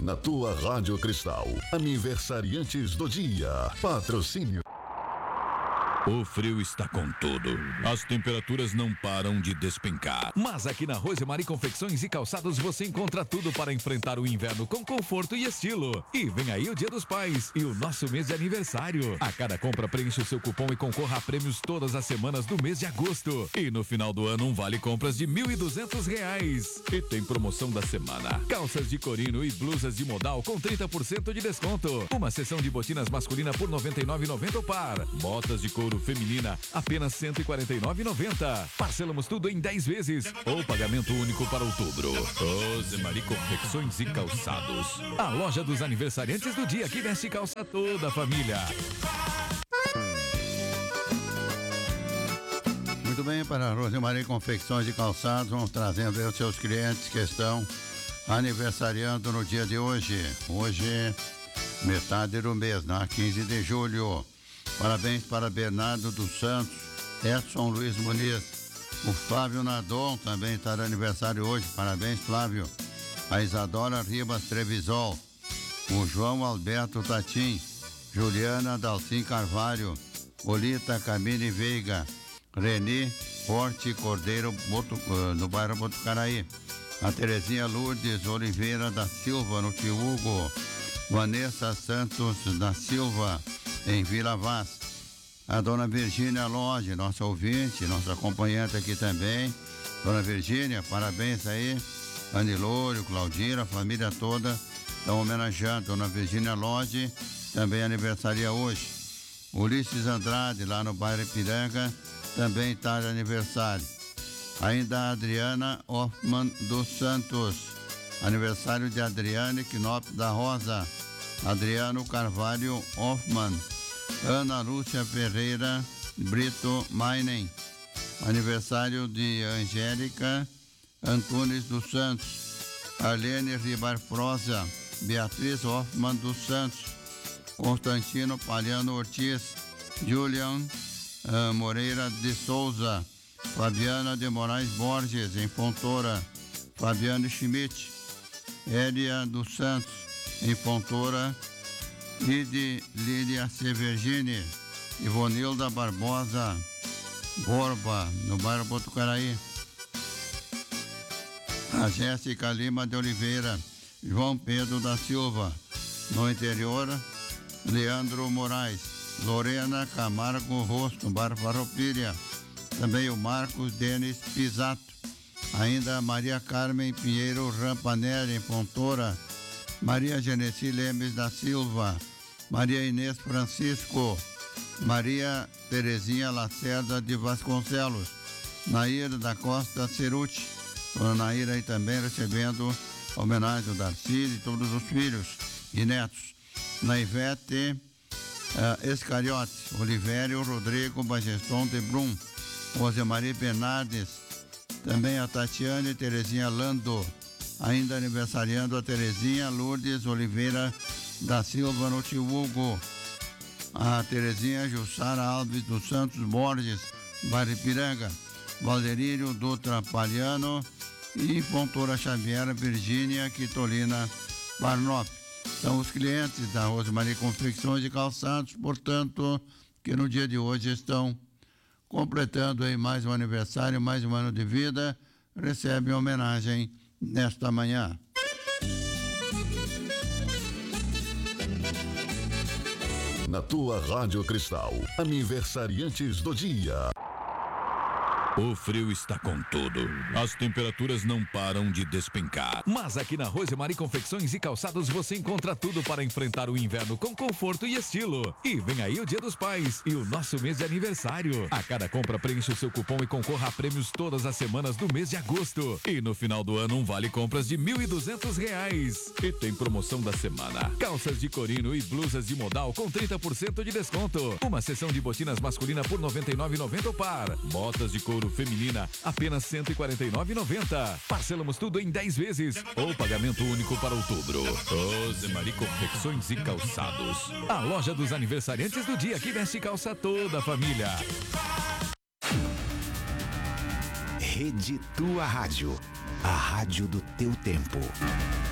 Na tua Rádio Cristal, aniversariantes do dia. Patrocínio. O frio está com tudo. As temperaturas não param de despencar. Mas aqui na Rosemary Confecções e Calçados você encontra tudo para enfrentar o inverno com conforto e estilo. E vem aí o Dia dos Pais e o nosso mês de aniversário. A cada compra preencha o seu cupom e concorra a prêmios todas as semanas do mês de agosto. E no final do ano um vale compras de R$1.200. E tem promoção da semana. Calças de corino e blusas de modal com 30% de desconto. Uma seção de botinas masculina por R$99,90 o par. Botas de couro feminina, apenas R$149,90. Parcelamos tudo em 10 vezes ou pagamento único para outubro. Rosemary Confecções e Calçados. A loja dos aniversariantes do dia que veste calça toda a família. Muito bem, para a Rosemary Confecções e Calçados, vamos trazendo aí os seus clientes que estão aniversariando no dia de hoje. Hoje, metade do mês, na 15 de julho. Parabéns para Bernardo dos Santos, Edson Luiz Muniz, o Flávio Nadon também está de aniversário hoje, parabéns Flávio, a Isadora Ribas Trevisol, o João Alberto Tatim, Juliana Dalcin Carvalho, Olita Camille Veiga, Reni Forte Cordeiro no bairro Botucaraí, a Terezinha Lourdes Oliveira da Silva no Tio Hugo, Vanessa Santos da Silva em Vila Vaz, a dona Virgínia Lodge, nossa ouvinte, nossa acompanhante aqui também. Dona Virgínia, parabéns aí, Anilório, Claudira, a família toda estão homenageando. Dona Virgínia Lodge também aniversaria hoje. Ulisses Andrade, lá no bairro Ipiranga, também está de aniversário. Ainda a Adriana Hoffman dos Santos, aniversário de Adriane Knop da Rosa, Adriano Carvalho Hoffman, Ana Lúcia Ferreira Brito Mainen, aniversário de Angélica Antunes dos Santos, Arlene Ribar Froza, Beatriz Hoffman dos Santos, Constantino Palhano Ortiz, Julian Moreira de Souza, Fabiana de Moraes Borges, em Fontoura, Fabiano Schmidt, Elia dos Santos, em Fontoura, Lídia Severgini, Ivonilda Barbosa Borba, no bairro Botucaraí, a Jéssica Lima de Oliveira, João Pedro da Silva, no interior, Leandro Moraes, Lorena Camargo Rosto, bairro Farroupilha, também o Marcos Denis Pisato, ainda Maria Carmen Pinheiro Rampanelli, em Fontoura, Maria Genesi Lemes da Silva, Maria Inês Francisco, Maria Terezinha Lacerda de Vasconcelos, Naira da Costa Ceruti, Dona Naira aí também recebendo homenagem ao Darcy e todos os filhos e netos. Na Ivete Escariote, Olivério Rodrigo Bageston de Brum, Rosemarie Bernardes, também a Tatiane Terezinha Lando, ainda aniversariando a Terezinha Lourdes Oliveira da Silva no Tio Hugo, a Terezinha Jussara Alves dos Santos Borges, bairro Ipiranga, Valderírio Dutra Palhano e Fontoura Xavier Virgínia Quitolina Barnop. São os clientes da Rosemary Confecções e Calçados, portanto, que no dia de hoje estão completando aí mais um aniversário, mais um ano de vida, recebem homenagem nesta manhã. Na tua Rádio Cristal, aniversariantes do dia. O frio está com tudo. As temperaturas não param de despencar. Mas aqui na Rosemary Confecções e Calçados você encontra tudo para enfrentar o inverno com conforto e estilo. E vem aí o Dia dos Pais e o nosso mês de aniversário. A cada compra preencha o seu cupom e concorra a prêmios todas as semanas do mês de agosto. E no final do ano um vale compras de R$1.200. E tem promoção da semana. Calças de corino e blusas de modal com 30% de desconto. Uma seção de botinas masculina por R$99,90 o par. Botas de couro feminina, apenas R$149,90. Parcelamos tudo em 10 vezes ou pagamento único para outubro. Rosemary Confecções e Calçados. A loja dos aniversariantes do dia que veste calça toda a família. Rede Tua Rádio. A rádio do teu tempo.